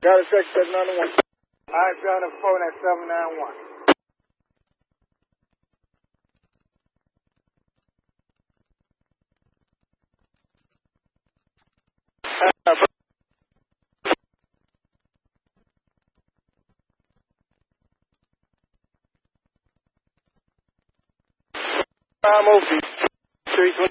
Got a check 791. Alright, 704, that's 791. I'm over 320.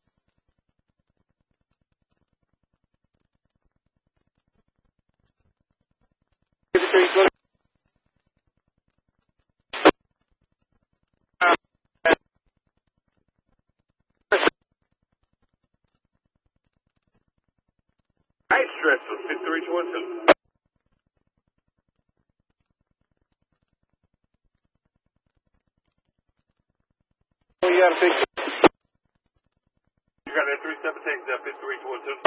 I ain't stressful, 6322. You got a fix. You got that 376, that 5322.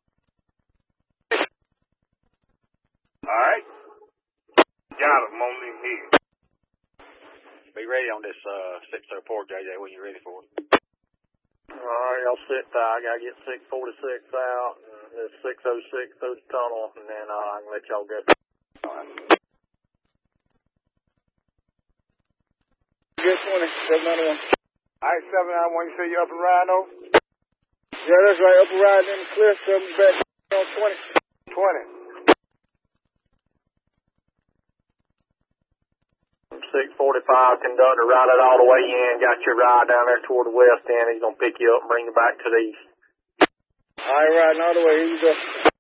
Alright. Got him on the head. Be ready on this 604, JJ, when you're ready for it. Alright, I'll sit I gotta get 646 out, and this 606 through the tunnel, and then I can let y'all go. Alright. Good 20, 791. Alright, 791, you say you up and riding over? Yeah, that's right. Up and riding in the clear, 7 back on 20. 20. 645 conductor, ride it all the way in, got your ride down there toward the west end, he's gonna pick you up and bring you back to the east. All right, riding all the way. Here you go.